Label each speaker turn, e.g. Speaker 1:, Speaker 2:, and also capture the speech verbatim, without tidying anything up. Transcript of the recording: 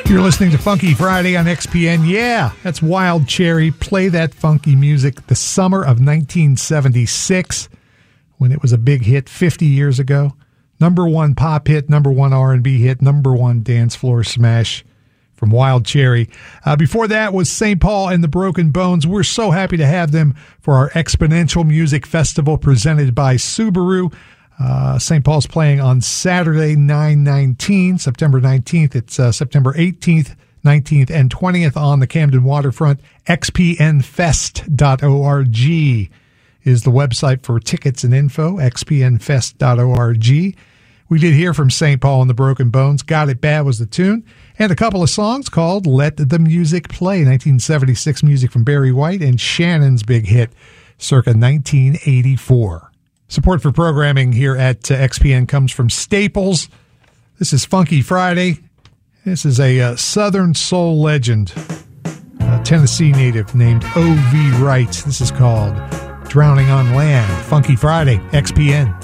Speaker 1: You're listening to Funky Friday on X P N. Yeah, that's Wild Cherry. Play that funky music. The summer of nineteen seventy-six, when it was a big hit fifty years ago. Number one pop hit, number one R and B hit, number one dance floor smash from Wild Cherry. Uh, before that was Saint Paul and the Broken Bones. We're so happy to have them for our Exponential Music Festival presented by Subaru. Uh, Saint Paul's playing on Saturday, nine nineteen, September nineteenth. It's uh, September eighteenth, nineteenth, and twentieth on the Camden waterfront. x p n fest dot org is the website for tickets and info, x p n fest dot org. We did hear from Saint Paul and the Broken Bones. Got It Bad was the tune. And a couple of songs called Let the Music Play, nineteen seventy-six music from Barry White, and Shannon's big hit circa nineteen eighty-four. Support for programming here at uh, X P N comes from Staples. This is Funky Friday. This is a uh, Southern soul legend, a Tennessee native named O V Wright. This is called Drowning on Land. Funky Friday, X P N.